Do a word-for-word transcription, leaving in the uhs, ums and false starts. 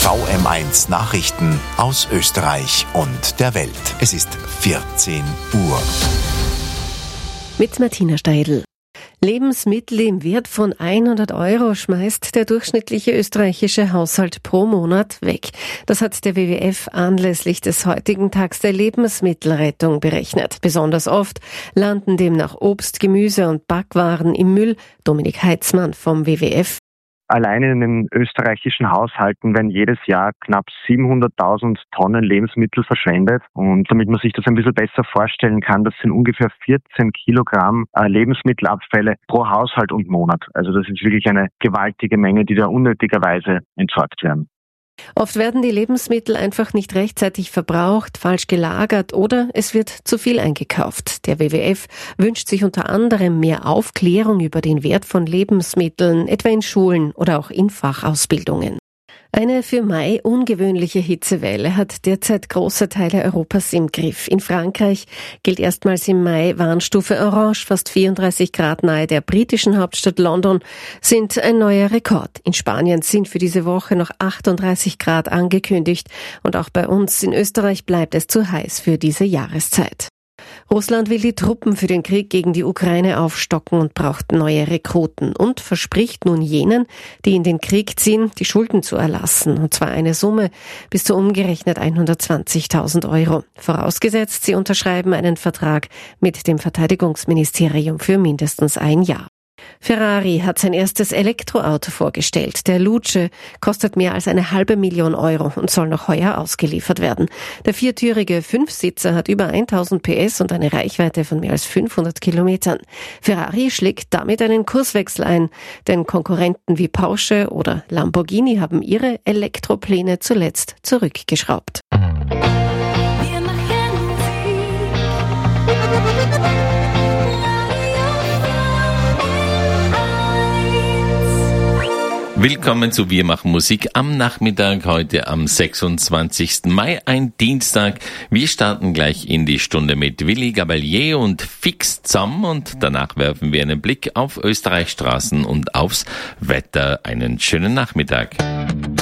V M eins Nachrichten aus Österreich und der Welt. Es ist vierzehn Uhr. Mit Martina Steidl. Lebensmittel im Wert von hundert Euro schmeißt der durchschnittliche österreichische Haushalt pro Monat weg. Das hat der W W F anlässlich des heutigen Tags der Lebensmittelrettung berechnet. Besonders oft landen demnach Obst, Gemüse und Backwaren im Müll. Dominik Heitzmann vom W W F. Alleine in den österreichischen Haushalten werden jedes Jahr knapp siebenhunderttausend Tonnen Lebensmittel verschwendet. Und damit man sich das ein bisschen besser vorstellen kann, das sind ungefähr vierzehn Kilogramm Lebensmittelabfälle pro Haushalt und Monat. Also das ist wirklich eine gewaltige Menge, die da unnötigerweise entsorgt werden. Oft werden die Lebensmittel einfach nicht rechtzeitig verbraucht, falsch gelagert oder es wird zu viel eingekauft. Der W W F wünscht sich unter anderem mehr Aufklärung über den Wert von Lebensmitteln, etwa in Schulen oder auch in Fachausbildungen. Eine für Mai ungewöhnliche Hitzewelle hat derzeit große Teile Europas im Griff. In Frankreich gilt erstmals im Mai Warnstufe Orange. Fast vierunddreißig Grad nahe der britischen Hauptstadt London sind ein neuer Rekord. In Spanien sind für diese Woche noch achtunddreißig Grad angekündigt. Und auch bei uns in Österreich bleibt es zu heiß für diese Jahreszeit. Russland will die Truppen für den Krieg gegen die Ukraine aufstocken und braucht neue Rekruten und verspricht nun jenen, die in den Krieg ziehen, die Schulden zu erlassen, und zwar eine Summe bis zu umgerechnet hundertzwanzigtausend Euro. Vorausgesetzt, sie unterschreiben einen Vertrag mit dem Verteidigungsministerium für mindestens ein Jahr. Ferrari hat sein erstes Elektroauto vorgestellt. Der Luce kostet mehr als eine halbe Million Euro und soll noch heuer ausgeliefert werden. Der viertürige Fünfsitzer hat über tausend P S und eine Reichweite von mehr als fünfhundert Kilometern. Ferrari schlägt damit einen Kurswechsel ein, denn Konkurrenten wie Porsche oder Lamborghini haben ihre Elektropläne zuletzt zurückgeschraubt. Willkommen zu Wir machen Musik am Nachmittag, heute am sechsundzwanzigsten Mai, ein Dienstag. Wir starten gleich in die Stunde mit Willi Gabalier und Fix zusammen und danach werfen wir einen Blick auf Österreichs Straßen und aufs Wetter. Einen schönen Nachmittag.